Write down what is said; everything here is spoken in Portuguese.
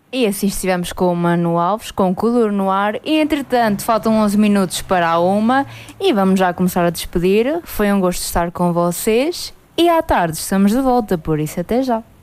E assim estivemos com o Mano Alves, com o Kuduro no ar. E entretanto, faltam 11 minutos para a 1 e vamos já começar a despedir. Foi um gosto estar com vocês. E à tarde estamos de volta, por isso até já.